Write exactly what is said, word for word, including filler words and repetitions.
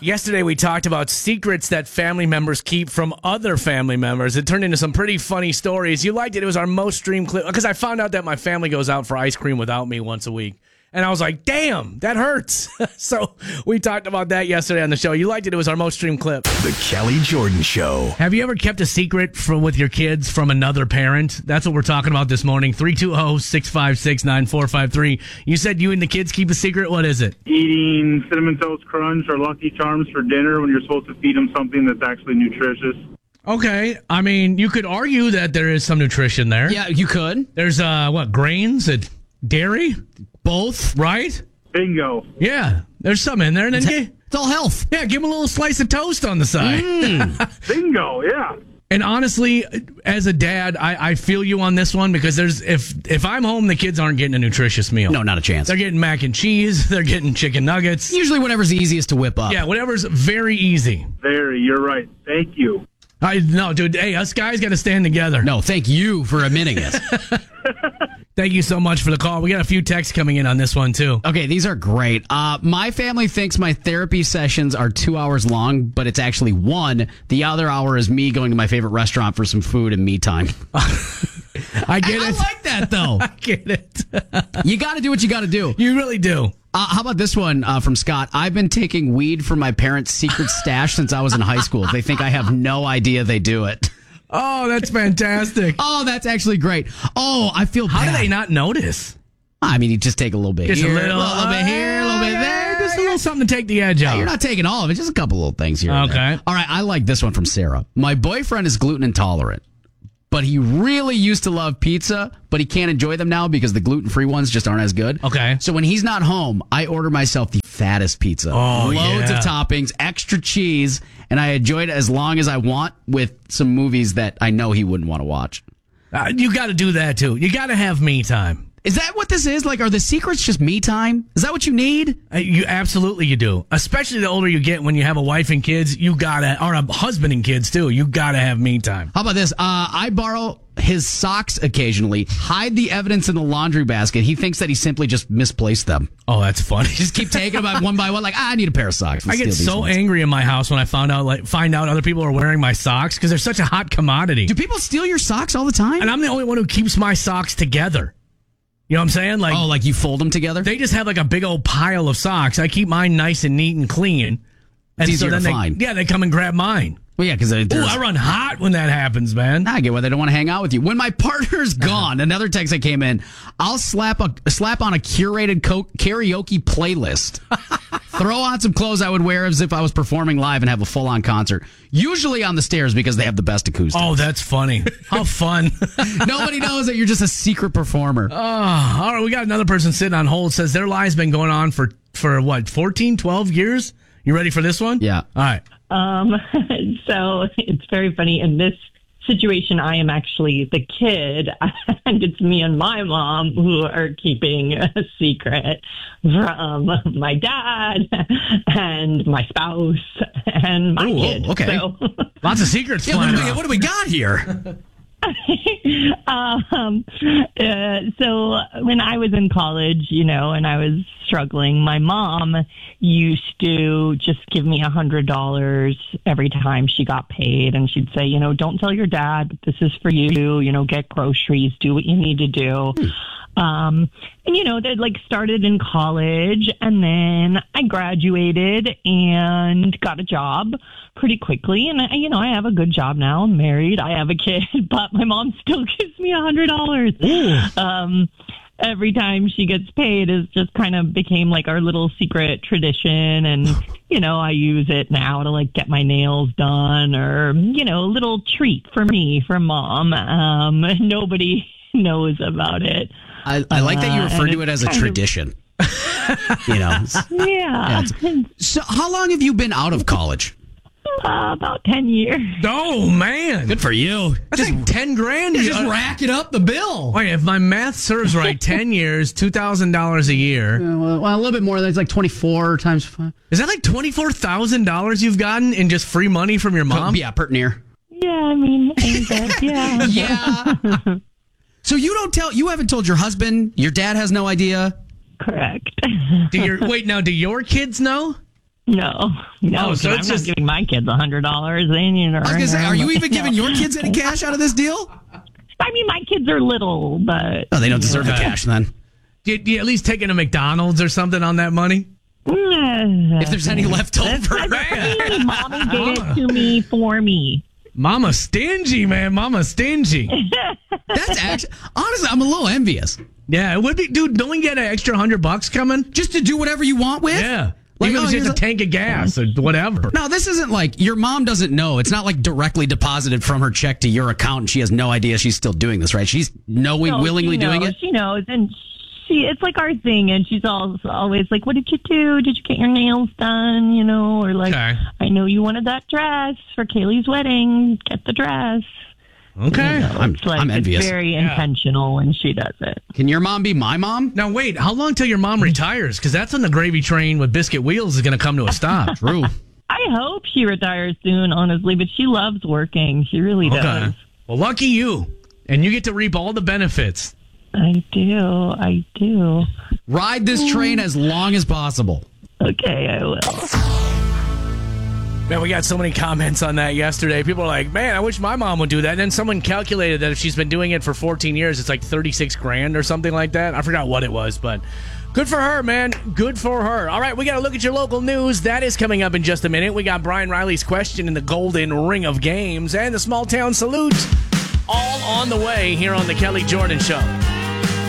Yesterday we talked about secrets that family members keep from other family members. It turned into some pretty funny stories. You liked it. It was our most streamed clip because I found out that my family goes out for ice cream without me once a week. And I was like, damn, that hurts. So we talked about that yesterday on the show. You liked it. It was our most streamed clip. The Kelly Jordan Show. Have you ever kept a secret from, with your kids from another parent? That's what we're talking about this morning. three two zero, six five six, nine four five three. You said you and the kids keep a secret. What is it? Eating Cinnamon Toast Crunch or Lucky Charms for dinner when you're supposed to feed them something that's actually nutritious. Okay. I mean, you could argue that there is some nutrition there. Yeah, you could. There's, uh, what, grains and dairy? Both, right? Bingo. Yeah, there's some in there. And then It's, get, it's all health. yeah, give them a little slice of toast on the side. Mm. Bingo, yeah. And honestly, as a dad, I, I feel you on this one because there's if if I'm home, the kids aren't getting a nutritious meal. No, not a chance. They're getting mac and cheese. They're getting chicken nuggets. Usually whatever's easiest to whip up. Yeah, whatever's very easy. Very, you're right. Thank you. I no, dude. Hey, us guys got to stand together. No, thank you for admitting it. Thank you so much for the call. We got a few texts coming in on this one too. Okay, these are great. Uh, my family thinks my therapy sessions are two hours long, but it's actually one. The other hour is me going to my favorite restaurant for some food and me time. I get I, it. I like that, though. I get it. You got to do what you got to do. You really do. Uh, how about this one uh, from Scott? I've been taking weed from my parents' secret stash since I was in high school. They think I have no idea they do it. Oh, that's fantastic. Oh, that's actually great. Oh, I feel How bad. do they not notice? I mean, you just take a little bit Just here, a little, a little bit here, a little bit there. Just a little something to take the edge Yeah, out. you're not taking all of it, just a couple little things here. and Okay. there. All right, I like this one from Sarah. My boyfriend is gluten intolerant, but he really used to love pizza, but he can't enjoy them now because the gluten-free ones just aren't as good. Okay. So when he's not home, I order myself the fattest pizza. Oh, Loads yeah. of toppings, extra cheese, and I enjoy it as long as I want with some movies that I know he wouldn't want to watch. Uh, you got to do that too. You got to have me time. Is that what this is? Like, are the secrets just me time? Is that what you need? Uh, You absolutely you do. Especially the older you get, when you have a wife and kids, you gotta, or a husband and kids too. You gotta have me time. How about this? Uh, I borrow his socks occasionally, hide the evidence in the laundry basket. He thinks that he simply just misplaced them. Oh, that's funny. Just keep taking them out one by one. Like, ah, I need a pair of socks. I Let's get steal these so ones. angry in my house when I found out, like, find out other people are wearing my socks because they're such a hot commodity. Do people steal your socks all the time? And I'm the only one who keeps my socks together. You know what I'm saying? Like, oh, like you fold them together? they just have like a big old pile of socks. I keep mine nice and neat and clean. And It's easier then to they, find. yeah, they come and grab mine. Well, yeah, because Ooh, I run hot when that happens, man. I get why they don't want to hang out with you. When my partner's gone, another text that came in, I'll slap a slap on a curated co- karaoke playlist. Throw on some clothes I would wear as if I was performing live and have a full-on concert. Usually on the stairs because they have the best acoustics. Oh, that's funny. How fun. Nobody knows that you're just a secret performer. Oh, all right. We got another person sitting on hold. Says their lie's been going on for, for what, fourteen, twelve years? You ready for this one? Yeah. All right. Um, so it's very funny. In this situation, I am actually the kid, and it's me and my mom who are keeping a secret from my dad and my spouse and my Ooh, kid. okay. So, Lots of secrets Yeah, what, flying do we, around. what do we got here? um, uh, so when I was in college, you know, and I was struggling, my mom used to just give me a hundred dollars every time she got paid. And she'd say, you know, don't tell your dad, but this is for you, you know, get groceries, do what you need to do. Um, and you know, that like started in college, and then I graduated and got a job pretty quickly. And I, you know, I have a good job now. I'm married. I have a kid, but my mom still gives me a hundred dollars. Um, every time she gets paid is just kind of became like our little secret tradition. And, you know, I use it now to like get my nails done, or, you know, a little treat for me from mom. Um, nobody knows about it. I, I like that you Uh, refer and to it it's as a kind of- tradition. You know. it's- Yeah. yeah, So how long have you been out of college? Uh, about ten years. Oh, man. Good for you. That's like ten grand. You're just Uh, racking up the bill. Wait, if my math serves right, ten years, two thousand dollars a year. Uh, well, well, a little bit more. That's like twenty-four times five. Is that like twenty-four thousand dollars you've gotten in just free money from your mom? Yeah, pert near. Yeah, I mean, I guess, yeah. Yeah. So you don't tell, you haven't told your husband, your dad has no idea? Correct. Do your, wait, now, do your kids know? No, no. Oh, so I'm it's not just- giving my kids a hundred dollars. They need to. I was going to say, are you even giving No. your kids any cash out of this deal? I mean, my kids are little, but Oh, they don't deserve the Okay. cash then. Do you, do you at least take in a McDonald's or something on that money? if If there's any left over. Mommy gave it to me for me. Mama stingy, man. Mama stingy. That's actually, honestly, I'm a little envious. Yeah, it would be, dude. Don't we get an extra hundred bucks coming? Just to do whatever you want with? Yeah, Like, even oh, if it's here's just a tank of gas or whatever. No, this isn't like your mom doesn't know. It's not like directly deposited from her check to your account and she has no idea she's still doing this, right? She's knowing, No, willingly she knows, doing it. She knows, and she it's like our thing, and she's always always like, "What did you do? Did you get your nails done? You know, or like, Okay. I know you wanted that dress for Kaylee's wedding. Get the dress." Okay. You know, I'm- it's like, I'm envious. It's very intentional when she does it. Can your mom be my mom? Now wait, how long till your mom retires? Because that's when the gravy train with biscuit wheels is going to come to a stop. True. I hope she retires soon, honestly, but she loves working. She really does. Okay. Well, lucky you, and you get to reap all the benefits. I do. I do. Ride this train as long as possible. Okay, I will. Man, we got so many comments on that yesterday. People are like, man, I wish my mom would do that. And then someone calculated that if she's been doing it for fourteen years, it's like thirty-six grand or something like that. I forgot what it was, but good for her, man. Good for her. All right, we got to look at your local news. That is coming up in just a minute. We got Brian Riley's question in the Golden Ring of Games and the Small Town Salute all on the way here on the Kelly Jordan Show.